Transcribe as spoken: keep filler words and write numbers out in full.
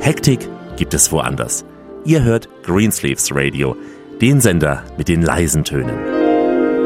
Hektik gibt es woanders. Ihr hört Greensleeves Radio, den Sender mit den leisen Tönen.